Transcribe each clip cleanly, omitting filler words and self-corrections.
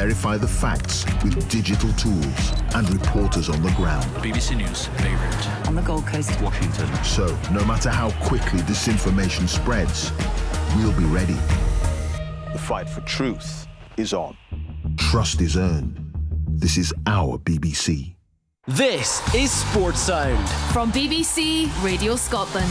verify the facts with digital tools and reporters on the ground. BBC News, Beirut. On the Gold Coast, Washington. So, no matter how quickly disinformation spreads, we'll be ready. The fight for truth is on. Trust is earned. This is our BBC. This is Sports Sound from BBC Radio Scotland.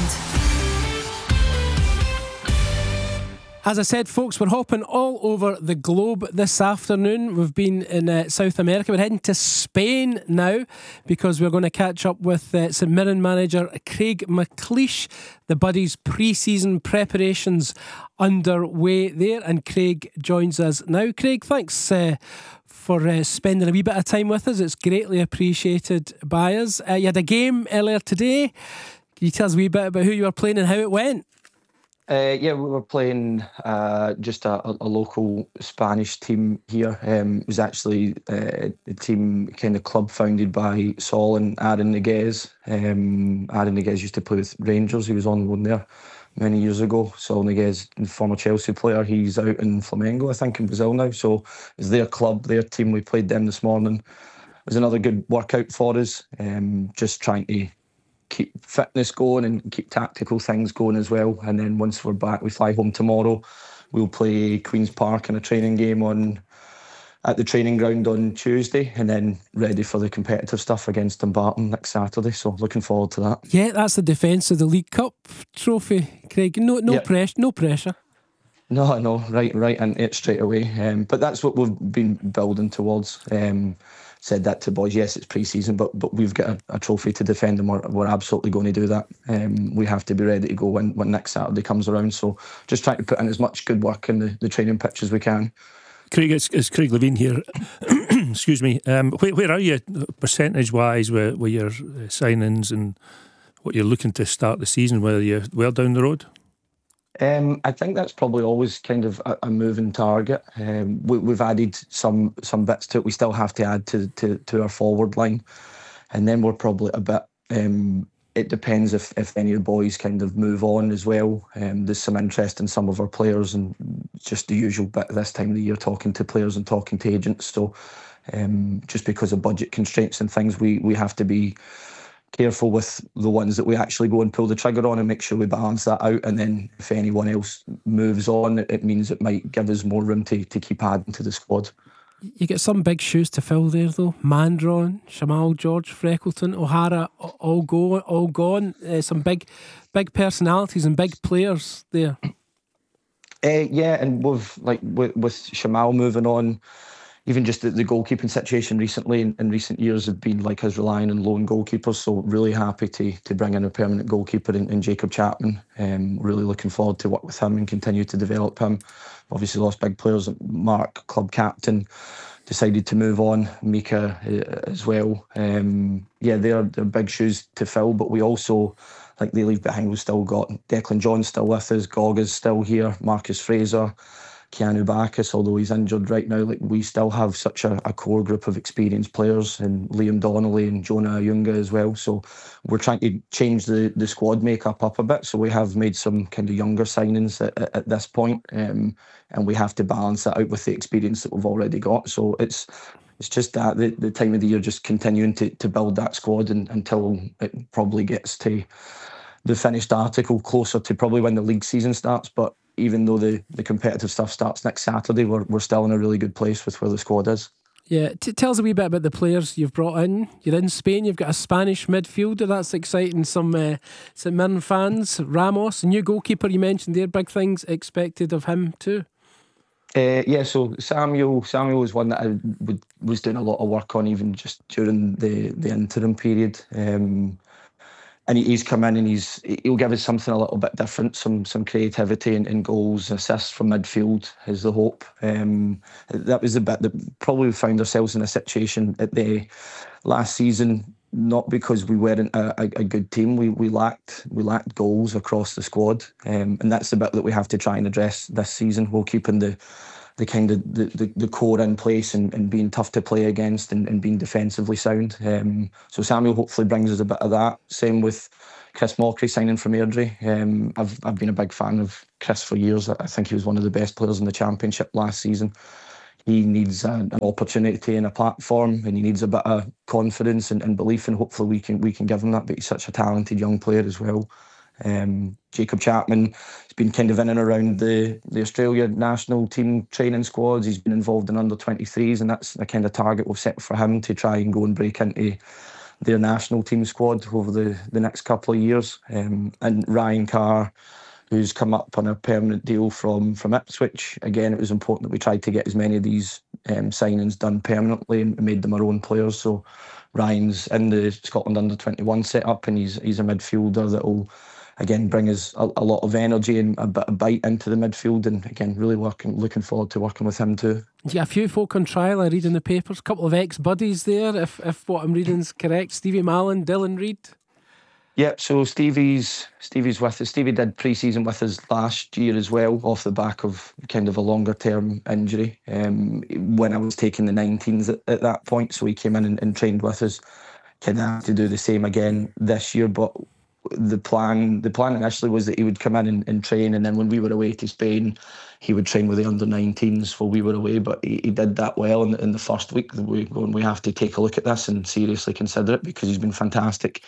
As I said, folks, we're hopping all over the globe this afternoon. We've been in South America. We're heading to Spain now because we're going to catch up with St Mirren manager Craig McLeish. The Buddies pre-season preparations underway there, and Craig joins us now. Craig, thanks for spending a wee bit of time with us. It's greatly appreciated by us. You had a game earlier today. Can you tell us a wee bit about who you were playing and how it went? Yeah, we were playing just a local Spanish team here. It was actually a team, kind of club founded by Sol and Aaron Niguez. Aaron Niguez used to play with Rangers. He was on loan there many years ago. Sol Niguez, former Chelsea player, he's out in Flamengo, I think, in Brazil now. So it's their club, their team. We played them this morning. It was another good workout for us. Just trying to keep fitness going and keep tactical things going as well. And then once we're back, we fly home tomorrow. We'll play Queen's Park in a training game at the training ground on Tuesday, and then ready for the competitive stuff against Dumbarton next Saturday. So looking forward to that. Yeah, that's the defence of the League Cup trophy, Craig. No pressure. No, right into it straight away. But that's what we've been building towards. Said that to boys, yes, it's pre-season, but we've got a trophy to defend, and we're absolutely going to do that. We have to be ready to go when next Saturday comes around. So just trying to put in as much good work in the training pitch as we can. Craig, it's Craig Levine here. Excuse me. Where are you percentage-wise with your signings and what you're looking to start the season? Whether you're well down the road? I think that's probably always kind of a moving target. We've added some bits to it. We still have to add to our forward line, and then we're probably a bit. It depends if any of the boys kind of move on as well. There's some interest in some of our players, and just the usual bit this time of the year, talking to players and talking to agents. So just because of budget constraints and things, we have to be careful with the ones that we actually go and pull the trigger on and make sure we balance that out. And then if anyone else moves on, it means it might give us more room to keep adding to the squad. You get some big shoes to fill there though. Mandron, Shamal, George, Freckleton, O'Hara, all gone. Some big personalities and big players there. Yeah, and with Shamal moving on, even just the goalkeeping situation recently in recent years have been like us relying on lone goalkeepers. So really happy to bring in a permanent goalkeeper in Jacob Chapman. Really looking forward to work with him and continue to develop him. Obviously lost big players. Mark, club captain, decided to move on. Mika as well. They're big shoes to fill, but we also, like they leave behind, we've still got Declan John still with us, Goga's still here, Marcus Fraser, Keanu Bacchus, although he's injured right now. Like we still have such a core group of experienced players, and Liam Donnelly and Jonah Ayunga as well. So we're trying to change the squad makeup up a bit. So we have made some kind of younger signings at this point, and we have to balance that out with the experience that we've already got. So it's just that the time of the year, just continuing to build that squad until it probably gets to the finished article closer to probably when the league season starts. But even though the competitive stuff starts next Saturday, we're still in a really good place with where the squad is. Yeah, tell us a wee bit about the players you've brought in. You're in Spain, you've got a Spanish midfielder, that's exciting. Some St Mirren fans. Ramos, a new goalkeeper you mentioned there, big things expected of him too. So Samuel was one that I was doing a lot of work on even just during the interim period. And he's come in and he'll give us something a little bit different, some creativity and goals, assists from midfield is the hope. That was the bit that probably we found ourselves in a situation at the last season, not because we weren't a good team. We lacked goals across the squad, and that's the bit that we have to try and address this season. We're keeping the kind of the core in place and being tough to play against and being defensively sound. So Samuel hopefully brings us a bit of that. Same with Chris Mockery signing from Airdrie. I've been a big fan of Chris for years. I think he was one of the best players in the Championship last season. he needs an opportunity and a platform, and he needs a bit of confidence and belief, and hopefully we can give him that. But he's such a talented young player as well. Jacob Chapman has been kind of in and around the Australia national team training squads. He's been involved in under-23s, and that's the kind of target we've set for him, to try and go and break into their national team squad over the next couple of years. And Ryan Carr, who's come up on a permanent deal from Ipswich. Again, it was important that we tried to get as many of these signings done permanently and made them our own players. So Ryan's in the Scotland under-21 setup, and he's a midfielder that will, again, bring us a lot of energy and a bit of bite into the midfield. And again, really looking forward to working with him too. Yeah, a few folk on trial. I read in the papers, a couple of ex-buddies there, if what I'm reading is correct. Stevie Mallan, Dylan Reid. Yeah, so Stevie's with us. Stevie did pre-season with us last year as well, off the back of kind of a longer-term injury. When I was taking the 19s at that point, so he came in and trained with us. Kind of have to do the same again this year, but the plan initially was that he would come in and train, and then when we were away to Spain, he would train with the under-19s while we were away. But he did that well in the first week. We have to take a look at this and seriously consider it, because he's been fantastic.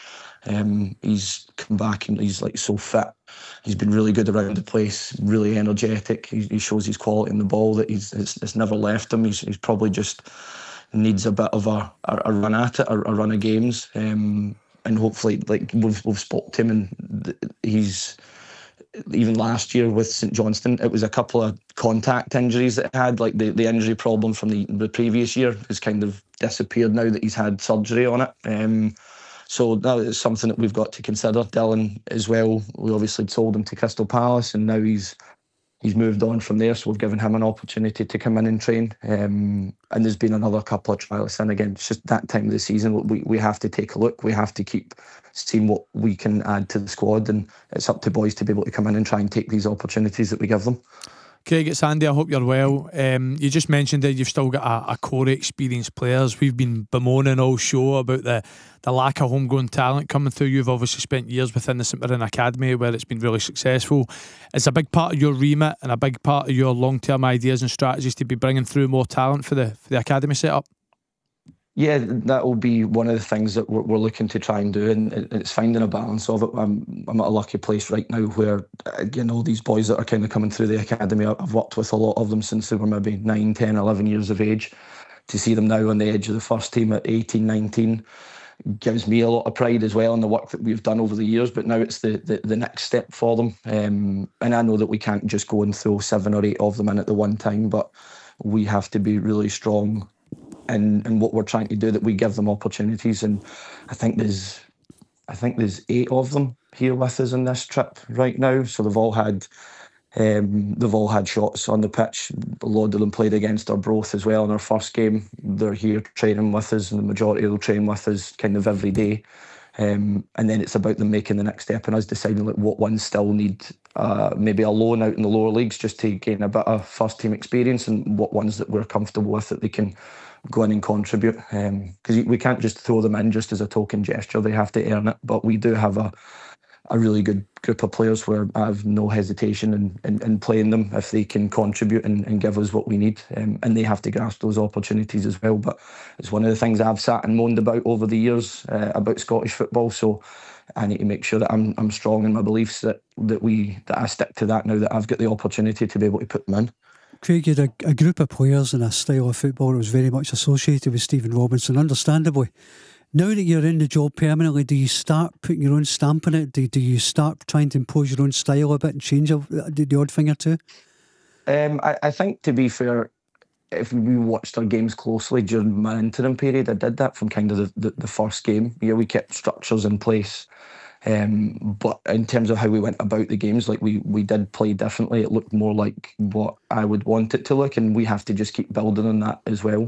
He's come back and he's like so fit. He's been really good around the place, really energetic. He shows his quality in the ball that it's never left him. He's probably just needs a bit of a run at it, a run of games. And hopefully, like we've spoke to him, and he's, even last year with St Johnstone, it was a couple of contact injuries that he had. Like the injury problem from the previous year has kind of disappeared now that he's had surgery on it. So that is something that we've got to consider. Dylan as well, we obviously sold him to Crystal Palace, and now he's moved on from there, so we've given him an opportunity to come in and train. And there's been another couple of trialists, and again, it's just that time of the season we have to take a look. We have to keep seeing what we can add to the squad, and it's up to boys to be able to come in and try and take these opportunities that we give them. Craig, it's Andy. I hope you're well. You just mentioned that you've still got a core of experienced players. We've been bemoaning all show about the lack of homegrown talent coming through. You've obviously spent years within the St Mirren Academy, where it's been really successful. It's a big part of your remit and a big part of your long-term ideas and strategies to be bringing through more talent for the academy setup. Yeah, that will be one of the things that we're looking to try and do, and it's finding a balance of it. I'm at a lucky place right now where, again, all these boys that are kind of coming through the academy, I've worked with a lot of them since they were maybe 9, 10, 11 years of age. To see them now on the edge of the first team at 18, 19 gives me a lot of pride as well in the work that we've done over the years, but now it's the next step for them. And I know that we can't just go and throw 7 or 8 of them in at the one time, but we have to be really strong in what we're trying to do, that we give them opportunities. And I think there's 8 of them here with us on this trip right now, so they've all had shots on the pitch. A lot of them played against Arbroath as well in our first game. They're here training with us, and the majority will train with us kind of every day. And then it's about them making the next step and us deciding like what ones still need maybe a loan out in the lower leagues just to gain a bit of first team experience, and what ones that we're comfortable with that they can go in and contribute. Because we can't just throw them in just as a token gesture. They have to earn it. But we do have a really good group of players where I have no hesitation in playing them if they can contribute and give us what we need. And they have to grasp those opportunities as well. But it's one of the things I've sat and moaned about over the years about Scottish football. So I need to make sure that I'm strong in my beliefs, that I stick to that now that I've got the opportunity to be able to put them in. Craig, you had a group of players and a style of football that was very much associated with Stephen Robinson, understandably. Now that you're in the job permanently, do you start putting your own stamp on it? Do you start trying to impose your own style a bit and change the odd thing or two? I think, to be fair, if we watched our games closely during my interim period, I did that from kind of the first game. Yeah, we kept structures in place. But in terms of how we went about the games, like we did play differently. It looked more like what I would want it to look, and we have to just keep building on that as well.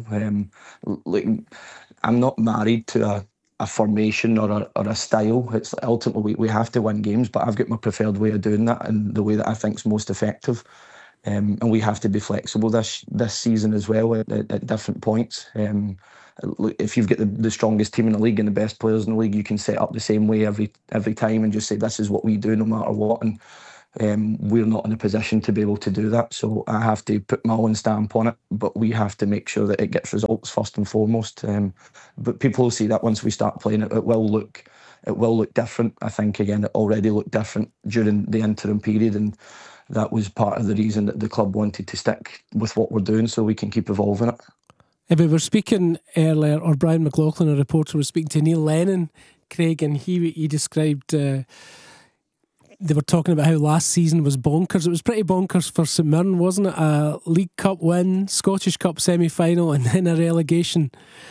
I'm not married to a formation or a style. It's ultimately we have to win games, but I've got my preferred way of doing that and the way that I think is most effective. And we have to be flexible this season as well at different points. If you've got the strongest team in the league and the best players in the league, you can set up the same way every time and just say this is what we do no matter what. And We're not in a position to be able to do that, so I have to put my own stamp on it, but we have to make sure that it gets results first and foremost. But people will see that once we start playing it, it will look different. I think, again, it already looked different during the interim period, and that was part of the reason that the club wanted to stick with what we're doing so we can keep evolving it. We were speaking earlier, or Brian McLaughlin, a reporter, was speaking to Neil Lennon, Craig, and he described, they were talking about how last season was bonkers. It was pretty bonkers for St Mirren, wasn't it? A League Cup win, Scottish Cup semi-final, and then a relegation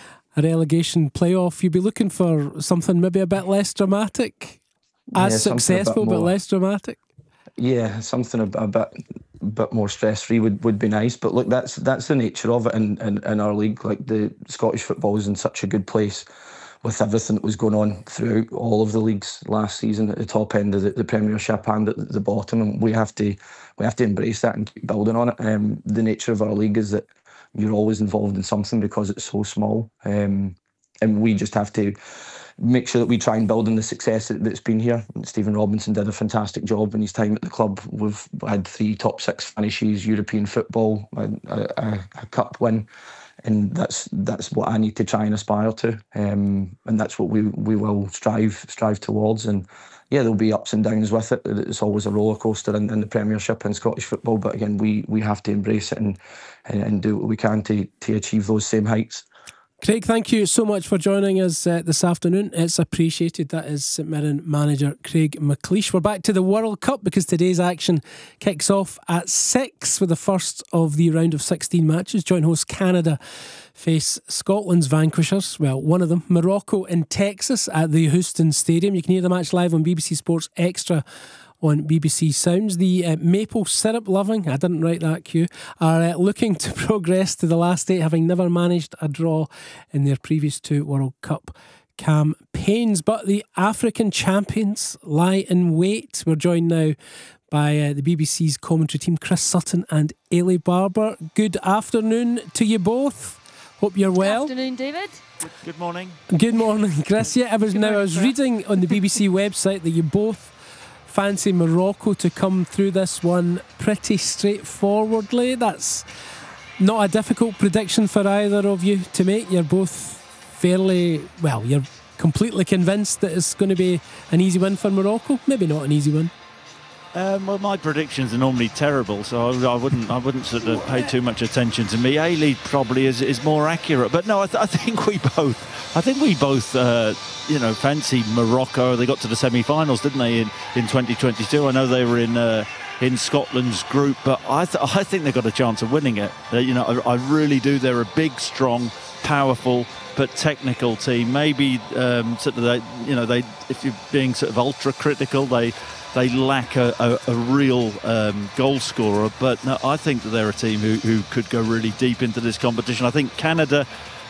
playoff. You'd be looking for something maybe a bit less dramatic, as successful but less dramatic. Yeah, something a bit more stress-free would be nice. But look, that's the nature of it in our league. Like, the Scottish football is in such a good place with everything that was going on throughout all of the leagues last season, at the top end of the Premiership and at the bottom, and we have to embrace that and keep building on it. The nature of our league is that you're always involved in something because it's so small, and we just have to make sure that we try and build on the success that's been here. Stephen Robinson did a fantastic job in his time at the club. We've had 3 top 6 finishes, European football, a cup win, and that's what I need to try and aspire to, and that's what we will strive towards. And yeah, there'll be ups and downs with it. It's always a roller coaster in the Premiership and Scottish football, but again, we have to embrace it and do what we can to achieve those same heights. Craig, thank you so much for joining us this afternoon. It's appreciated. That is St Mirren manager Craig McLeish. We're back to the World Cup because today's action kicks off at 6 with the first of the round of 16 matches. Joint host Canada face Scotland's vanquishers. Well, one of them, Morocco in Texas at the Houston Stadium. You can hear the match live on BBC Sports Extra on BBC Sounds. The maple syrup loving, I didn't write that cue, are looking to progress to the last 8, having never managed a draw in their previous 2 World Cup campaigns. But the African champions lie in wait. We're joined now by the BBC's commentary team, Chris Sutton and Ailey Barber. Good afternoon to you both. Hope you're well. Good afternoon, David. Good morning. Good morning, Chris. Yeah, I was reading on the BBC website that you both fancy Morocco to come through this one pretty straightforwardly. That's not a difficult prediction for either of you to make. You're both you're completely convinced that it's going to be an easy win for Morocco. Maybe not an easy win. Well, my predictions are normally terrible, so I wouldn't sort of pay too much attention to me. Ailey probably is more accurate, but no, I think we both fancy Morocco. They got to the semi-finals, didn't they, in 2022? I know they were in Scotland's group, but I think they've got a chance of winning it. I really do. They're a big, strong, powerful but technical team. Maybe if you're being sort of ultra critical, they lack a real goal scorer, but no, I think that they're a team who could go really deep into this competition. I think Canada,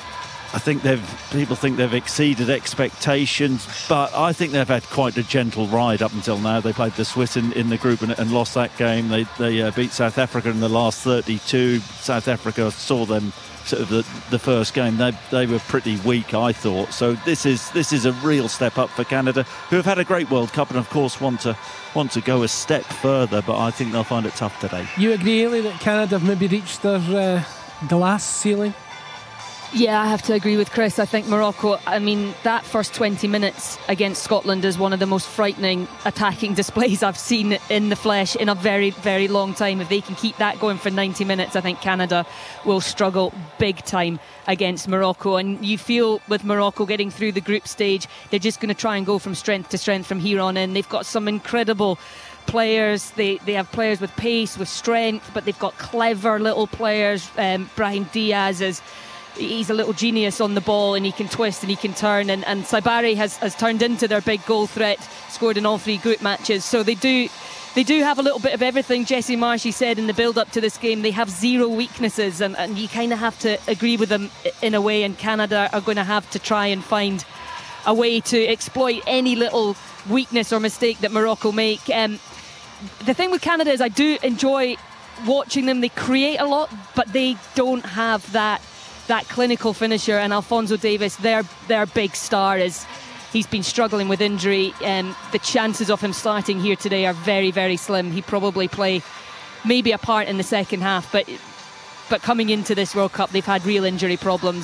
people think they've exceeded expectations, but I think they've had quite a gentle ride up until now. They played the Swiss in the group and lost that game. They beat South Africa in the last 32. South Africa saw them sort of the first game. They were pretty weak, I thought. So this is a real step up for Canada, who have had a great World Cup and of course want to go a step further, but I think they'll find it tough today. You agree, Ailey, that Canada have maybe reached their glass ceiling? Yeah, I have to agree with Chris. I think Morocco, that first 20 minutes against Scotland is one of the most frightening attacking displays I've seen in the flesh in a very, very long time. If they can keep that going for 90 minutes, I think Canada will struggle big time against Morocco. And you feel with Morocco getting through the group stage, they're just going to try and go from strength to strength from here on in. They've got some incredible players. They have players with pace, with strength, but they've got clever little players. Brahim Diaz he's a little genius on the ball, and he can twist and he can turn, and Saibari has turned into their big goal threat, scored in all 3 group matches. So they do have a little bit of everything. Jesse Marshey said in the build up to this game they have 0 weaknesses, and you kind of have to agree with them in a way, and Canada are going to have to try and find a way to exploit any little weakness or mistake that Morocco make. The thing with Canada is I do enjoy watching them. They create a lot, but they don't have that clinical finisher, and Alphonso Davies, their big star, is He's been struggling with injury. The chances of him starting here today are very, very slim. He'd probably play maybe a part in the second half, but coming into this World Cup, they've had real injury problems.